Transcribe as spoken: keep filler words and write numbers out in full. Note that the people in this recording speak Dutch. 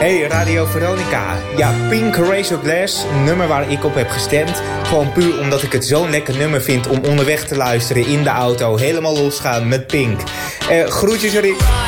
Hey, Radio Veronica. Ja, Pink Razor Glass, een nummer waar ik op heb gestemd. Gewoon puur omdat ik het zo'n lekker nummer vind om onderweg te luisteren in de auto. Helemaal losgaan met Pink. Uh, groetjes, Rick.